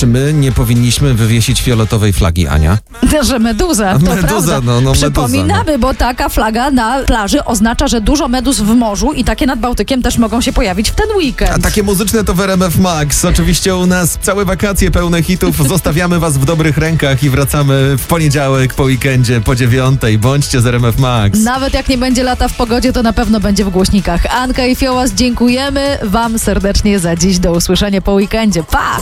czy my nie powinniśmy wywiesić fioletowej flagi, Ania? Że meduza, to Meduza, prawda. Przypominamy, bo taka flaga na plaży oznacza, że dużo meduz w morzu i takie nad Bałtykiem też mogą się pojawić w ten weekend. A takie muzyczne to w RMF Max. Oczywiście u nas całe wakacje pełne hitów. Zostawiamy was w dobrych rękach i wracamy w poniedziałek po weekendzie po 9:00. Bądźcie z RMF Max. Nawet jak nie będzie lata w pogodzie, to na pewno będzie w głośnikach. Anka i Fiołas, dziękujemy wam serdecznie za dziś. Do usłyszenia po weekendzie. Pa!